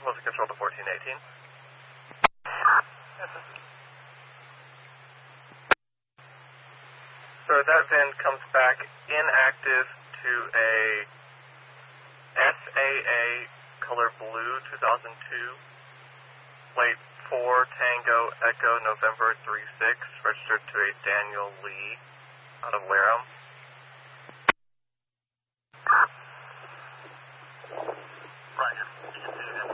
Motion control to 1418. So that VIN comes back inactive to a SAA color blue 2002, plate 4 Tango Echo November 36, registered to a Daniel Lee out of Wareham.